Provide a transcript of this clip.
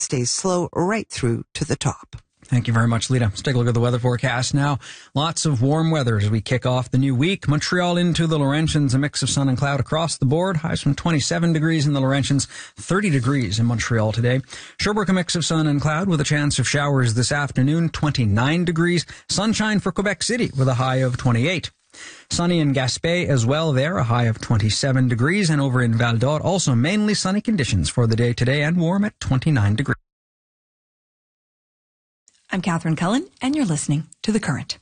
stays slow right through to the top. Thank you very much, Lita. Let's take a look at the weather forecast now. Lots of warm weather as we kick off the new week. Montreal into the Laurentians, a mix of sun and cloud across the board. Highs from 27 degrees in the Laurentians, 30 degrees in Montreal today. Sherbrooke, a mix of sun and cloud with a chance of showers this afternoon, 29 degrees. Sunshine for Quebec City with a high of 28. Sunny in Gaspé as well there, a high of 27 degrees. And over in Val d'Or, also mainly sunny conditions for the day today and warm at 29 degrees. I'm Catherine Cullen, and you're listening to The Current.